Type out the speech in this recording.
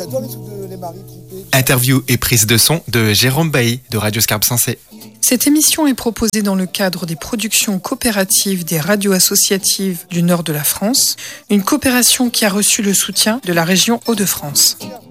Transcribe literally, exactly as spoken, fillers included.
J'adore les trucs de les maris trompés. Interview et prise de son de Jérôme Bailly de Radio Scarpe Sensé. Cette émission est proposée dans le cadre des productions coopératives des radios associatives du nord de la France, une coopération qui a reçu le soutien de la région Hauts-de-France.